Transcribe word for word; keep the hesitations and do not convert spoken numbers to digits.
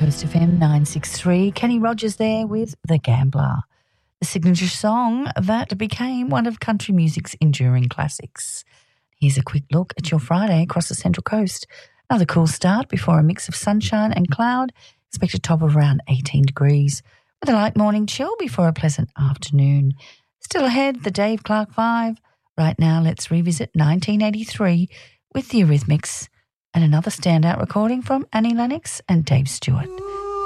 Coast F M nine sixty-three. Kenny Rogers there with The Gambler, the signature song that became one of country music's enduring classics. Here's a quick look at your Friday across the Central Coast. Another cool start before a mix of sunshine and cloud. Expect a top of around eighteen degrees with a light morning chill before a pleasant afternoon. Still ahead, the Dave Clark Five. Right now, let's revisit nineteen eighty-three with the Eurythmics and another standout recording from Annie Lennox and Dave Stewart.